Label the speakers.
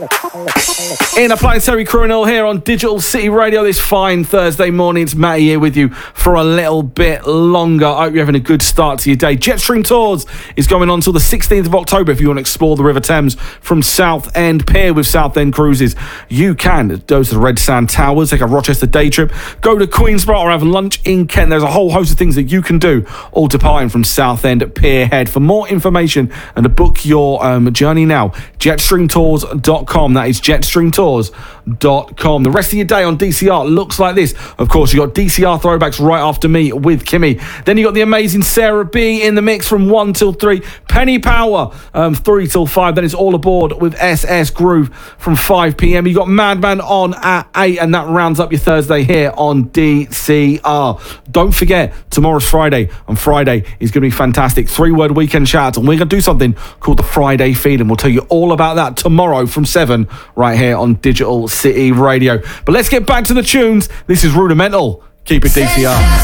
Speaker 1: In a planetary criminal here on Digital City Radio this fine Thursday morning. It's Matty here with you for a little bit longer. I hope you're having a good start to your day. Jetstream Tours is going on until the 16th of October. If you want to explore the River Thames from Southend Pier with Southend Cruises, you can go to the Red Sand Towers, take a Rochester day trip, go to Queensborough or have lunch in Kent. There's a whole host of things that you can do, all departing from Southend Pier Head. For more information and to book your journey now, jetstreamtours.com. That is jetstreamtours.com. The rest of your day on DCR looks like this. Of course, you got DCR throwbacks right after me with Kimmy. Then you got the amazing Sarah B in the mix from 1 till 3. Penny Power 3 till 5. Then it's All Aboard with SS Groove from 5 p.m. You got Madman on at 8, and that rounds up your Thursday here on DCR. Don't forget, tomorrow's Friday, and Friday is going to be fantastic. 3-word weekend shout, and we're going to do something called the Friday Feeling. We'll tell you all about that tomorrow from 7 right here on Digital City Radio. But let's get back to the tunes. This is Rudimental. Keep it DCR.